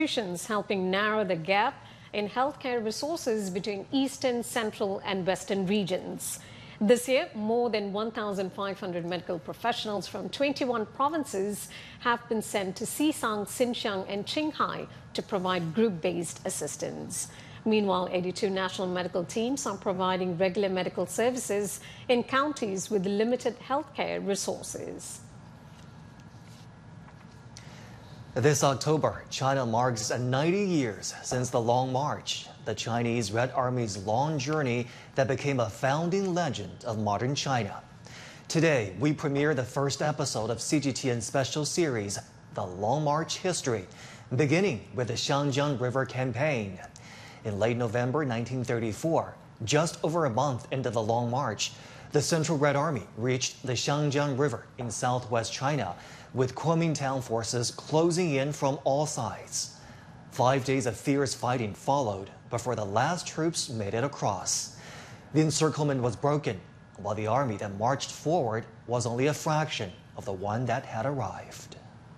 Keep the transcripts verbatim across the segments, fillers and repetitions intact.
Solutions helping narrow the gap in healthcare resources between eastern, central and western regions. This year, more than one thousand five hundred medical professionals from twenty-one provinces have been sent to Xisang, Xinjiang and Qinghai to provide group-based assistance. Meanwhile, eighty-two national medical teams are providing regular medical services in counties with limited healthcare resources. This October, China marks ninety years since the Long March, the Chinese Red Army's long journey that became a founding legend of modern China. Today, we premiere the first episode of C G T N's special series, The Long March History, beginning with the Xiangjiang River Campaign. In late November nineteen thirty-four, just over a month into the Long March, the Central Red Army reached the Xiangjiang River in southwest China, with Kuomintang forces closing in from all sides. Five days of fierce fighting followed before the last troops made it across. The encirclement was broken, while the army that marched forward was only a fraction of the one that had arrived.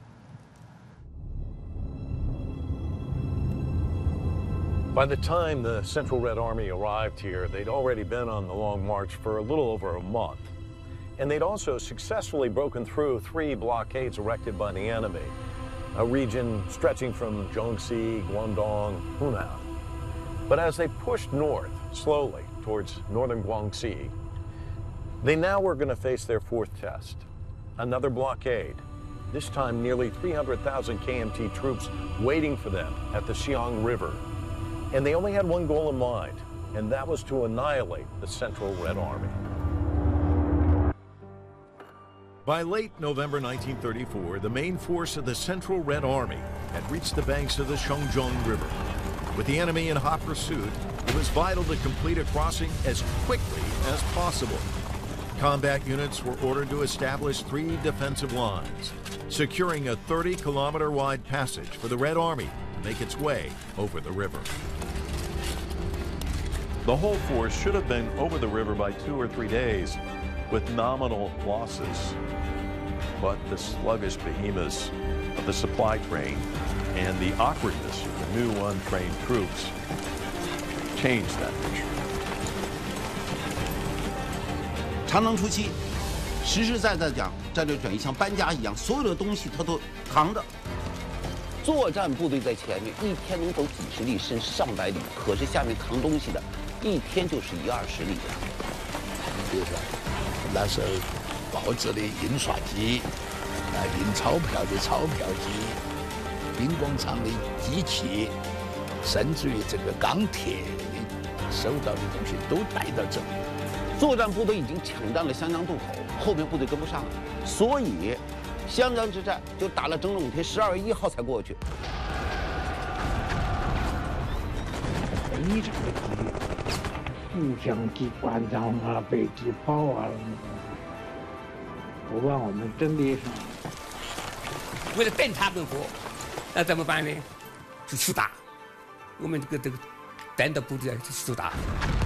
By the time the Central Red Army arrived here, they'd already been on the Long March for a little over a month. And they'd also successfully broken through three blockades erected by the enemy, a region stretching from Jiangxi, Guangdong, Hunan. But as they pushed north, slowly, towards northern Guangxi, they now were going to face their fourth test, another blockade, this time nearly three hundred thousand K M T troops waiting for them at the Xiang River. And they only had one goal in mind, and that was to annihilate the Central Red Army. By late November nineteen thirty-four, the main force of the Central Red Army had reached the banks of the Xiangjiang River. With the enemy in hot pursuit, it was vital to complete a crossing as quickly as possible. Combat units were ordered to establish three defensive lines, securing a thirty kilometer wide passage for the Red Army to make its way over the river. The whole force should have been over the river by two or three days, with nominal losses, but the sluggish behemoths of the supply train and the awkwardness of the new untrained troops changed that picture. 长征初期，实实在在讲，战略转移像搬家一样，所有的东西它都扛着。作战部队在前面，一天能走几十里甚至上百里，可是下面扛东西的，一天就是一二十里呀。 比如说。 那时候，报纸的印刷机，啊，印钞票的钞票机，兵工厂的机器，甚至于这个钢铁的收到的东西都带到这里。 作战部队已经抢占了湘江渡口，后面部队跟不上了，所以湘江之战就打了整整五天，十二月一号才过去。 非常的激烈。 互相机关张啊，飞机炮啊，不让我们阵地上。 为了等他们过，那怎么办呢？就出打，我们这个这个单的部队就出打。